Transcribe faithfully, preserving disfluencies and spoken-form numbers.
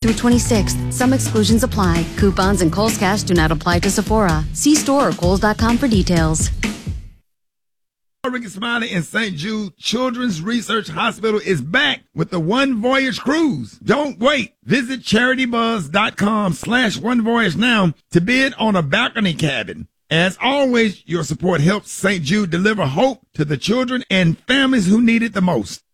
through twenty-sixth. Some exclusions apply. Coupons and Kohl's Cash do not apply to Sephora. See store or Kohl's dot com for details. Ricky Smiley in Saint Jude Children's Research Hospital is back with the One Voyage Cruise. Don't wait. Visit CharityBuzz.com slash One Voyage now to bid on a balcony cabin. As always, your support helps Saint Jude deliver hope to the children and families who need it the most.